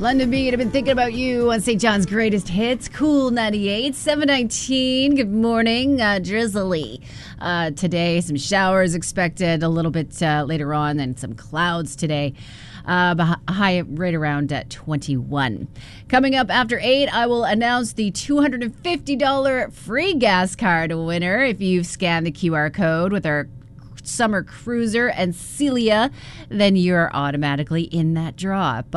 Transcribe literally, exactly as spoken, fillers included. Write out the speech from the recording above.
London Beat, I've been thinking about you on Saint John's Greatest Hits. Cool ninety-eight, seven nineteen. Good morning. Uh, drizzly. Uh, today, some showers expected a little bit uh, later on, and some clouds today. Uh, but high right around at twenty-one. Coming up after eight, I will announce the two hundred fifty dollars free gas card winner if you've scanned the Q R code with our summer cruiser and Celia, then you're automatically in that draw.